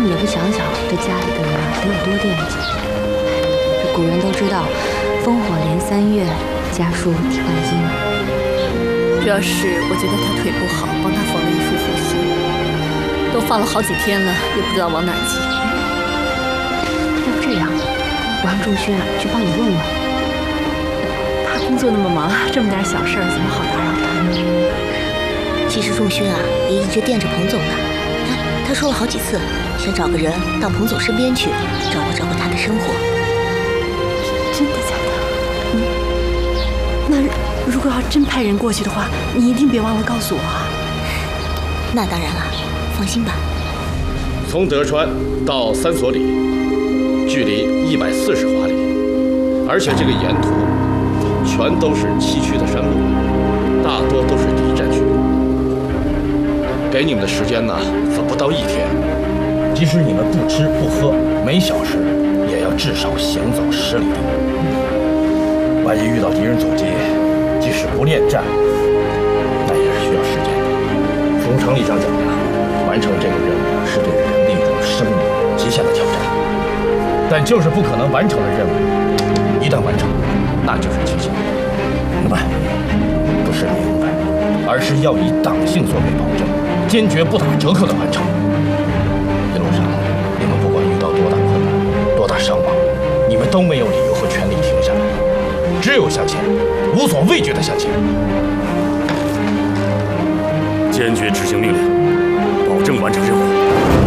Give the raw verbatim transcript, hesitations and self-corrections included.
们也不想想这家里的人啊得有多惦记。这古人都知道，烽火连三月，家书抵万金。 主要是我觉得他腿不好，帮他缝了一副护膝，都放了好几天了，也不知道往哪寄。 要不这样，我让仲勋啊去帮你问问。 他工作那么忙，这么点小事儿怎么好打扰他呢？ 其实仲勋啊也一直惦着彭总呢。他他说了好几次，想找个人到彭总身边去，照顾照顾他的生活。 真的假的？嗯。那如果要真派人过去的话，你一定别忘了告诉我啊。 那当然了，放心吧。 从德川到三所里，距离一百四十华里，而且这个沿途全都是崎岖的山路，大多都是敌占区。给你们的时间呢，可不到一天。 即使你们不吃不喝，每小时也要至少行走十里地。万一遇到敌人阻击，即使不恋战，那也是需要时间的。从常理上讲呀，完成这个任务是对人的一种生理极限的挑战。但就是不可能完成的任务，一旦完成，那就是奇迹。明白？不是明白，而是要以党性作为保证，坚决不打折扣的完成。一路上，你们不管遇到多大困难、多大伤亡，你们都没有理由和权利停下来，只有向前，无所畏惧的向前。 坚决执行命令，保证完成任务。